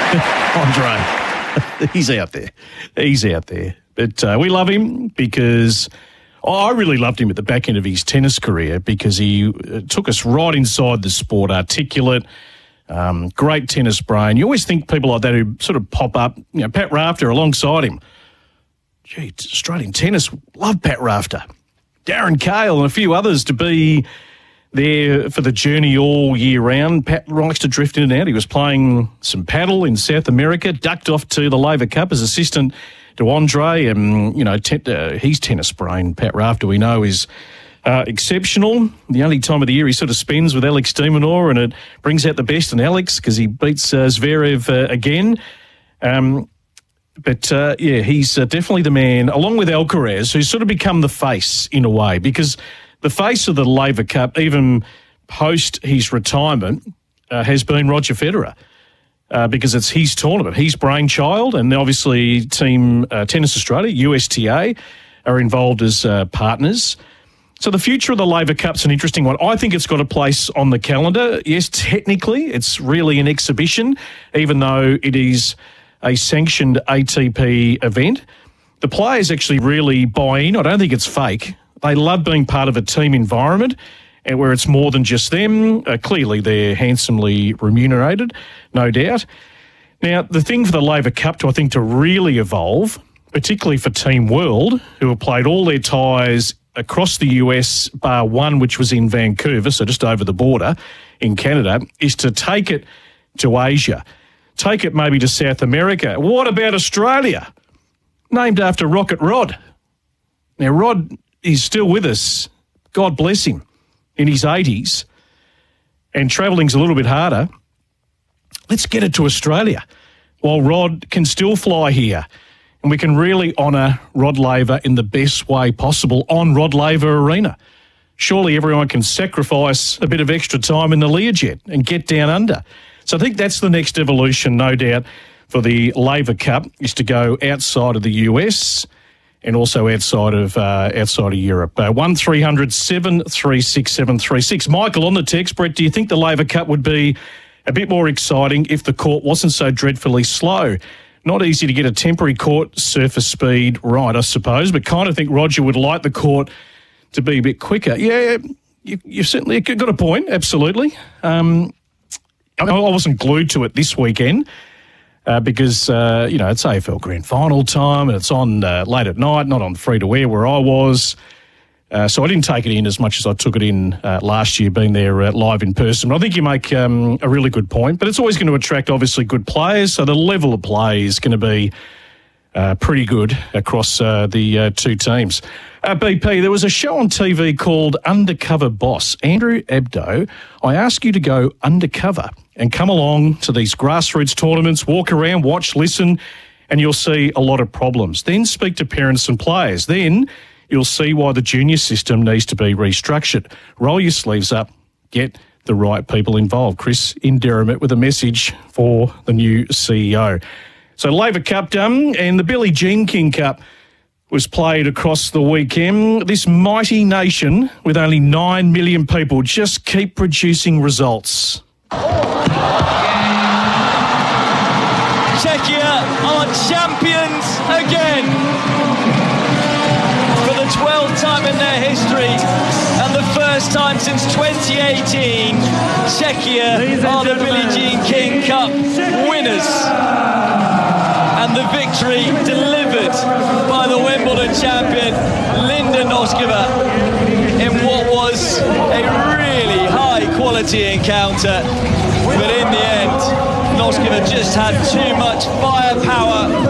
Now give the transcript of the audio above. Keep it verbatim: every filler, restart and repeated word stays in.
Andre, he's out there. He's out there. But uh, we love him because oh, I really loved him at the back end of his tennis career because he uh, took us right inside the sport, articulate, um, great tennis brain. You always think people like that who sort of pop up, you know, Pat Rafter alongside him. Gee, Australian tennis, love Pat Rafter. Darren Cahill and a few others to be there for the journey all year round. Pat likes to drift in and out. He was playing some paddle in South America, ducked off to the Laver Cup as assistant to Andre, and, you know, te- uh, his tennis brain, Pat Rafter, we know, is uh, exceptional. The only time of the year he sort of spends with Alex de Minaur, and it brings out the best in Alex because he beats uh, Zverev uh, again. Um, but, uh, yeah, he's uh, definitely the man, along with Alcaraz, who's sort of become the face in a way, because the face of the Laver Cup, even post his retirement, uh, has been Roger Federer. Uh, because it's his tournament, his brainchild, and obviously Team uh, Tennis Australia, U S T A, are involved as uh, partners. So the future of the Laver Cup's an interesting one. I think it's got a place on the calendar. Yes, technically, it's really an exhibition, even though it is a sanctioned A T P event. The players actually really buy in. I don't think it's fake. They love being part of a team environment, and where it's more than just them. Uh, clearly, they're handsomely remunerated, no doubt. Now, the thing for the Laver Cup to, I think, to really evolve, particularly for Team World, who have played all their ties across the U S, bar one, which was in Vancouver, so just over the border in Canada, is to take it to Asia. Take it maybe to South America. What about Australia? Named after Rocket Rod. Now, Rod is still with us. God bless him. In his eighties, and travelling's a little bit harder. Let's get it to Australia while Rod can still fly here, and we can really honour Rod Laver in the best way possible on Rod Laver Arena. Surely everyone can sacrifice a bit of extra time in the Learjet and get down under. So I think that's the next evolution, no doubt, for the Laver Cup, is to go outside of the U S and also outside of uh, outside of Europe. Uh, one three hundred seven three six seven three six. Michael on the text, Brett, do you think the Laver Cup would be a bit more exciting if the court wasn't so dreadfully slow? Not easy to get a temporary court surface speed right, I suppose, but kind of think Roger would like the court to be a bit quicker. Yeah, you, you've certainly got a point, absolutely. Um, I wasn't glued to it this weekend. Uh, because, uh, you know, it's A F L Grand Final time and it's on uh, late at night, not on free-to-air where I was. Uh, so I didn't take it in as much as I took it in uh, last year, being there uh, live in person. But I think you make um, a really good point. But it's always going to attract, obviously, good players. So the level of play is going to be uh, pretty good across uh, the uh, two teams. Uh, B P, there was a show on T V called Undercover Boss. Andrew Abdo, I ask you to go undercover and come along to these grassroots tournaments, walk around, watch, listen, and you'll see a lot of problems. Then speak to parents and players. Then you'll see why the junior system needs to be restructured. Roll your sleeves up, get the right people involved. Chris in Derrimut with a message for the new C E O. So Laver Cup done, and the Billie Jean King Cup was played across the weekend. This mighty nation with only nine million people just keep producing results. Czechia are champions again for the twelfth time in their history and the first time since twenty eighteen. Czechia are the Billie Jean King Cup winners, and the victory delivered by the Wimbledon champion Linda Noskova in what was a really high quality encounter, but in the end Noskova just had too much firepower